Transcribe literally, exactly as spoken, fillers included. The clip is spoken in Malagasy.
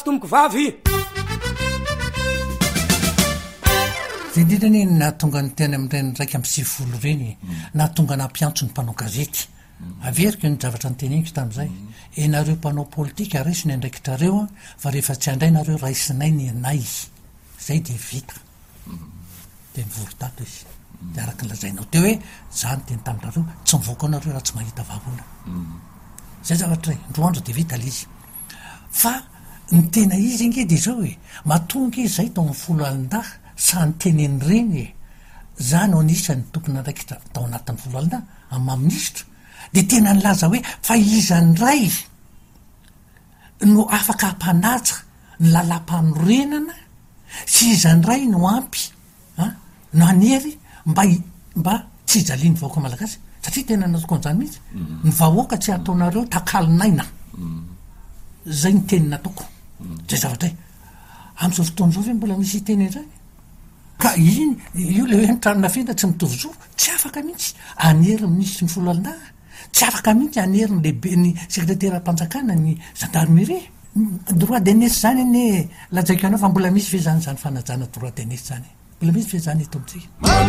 tomboko vavy zay indrindrany nahatonga ny teny am'ireny ndraiky amy sivifolo reny nahatonga nampiantso ny mpanao gazety averiko ny zavatra ny teniniko tam'izay enareo mpanao politika raisiny andraikitrareo fa rehefa tsy andray nareo raisinay ny anay zay de vita de mivorotato izy de araky nylazainao teo hoe zany teny taminareo tsy mivoaka anareo raha tsy mahita vavona zay zavatra ndroandro de vita lizy fa ny tena izy inge de zao hoe matonga izy zay tao am'ny folo alin-dah sany teneny reny e zany o anisany tompony andraikitra tao anatin'ny folo alin-dah amy maministra de tena nylaza hoe fa izany ray no afaka hampanaja ny lalam-panorenana sy izany ray no ampy a no anery mba mba tsy ijaliany vahoaka malagasy satria tena natoko an'izany mihitsy ny vahoaka tsy ataonareo takalinaina zay ny teny nataoko zay zavatray am'izao fotoan'izao ve mbola misy teny zany ka iny io le hoe nitranona fenda tsy mitovy zo tsy afaka mihitsy anery misy ny folo alin-dah tsy afaka mihitsy anery ny lehibe ny sekretera-mpanjakana ny gendarmerie droit de nesse zany ane lajaiko anao fa mbola misy ve zany zany fanajana droit de nesse zany mbola misy ve zany eto amitsika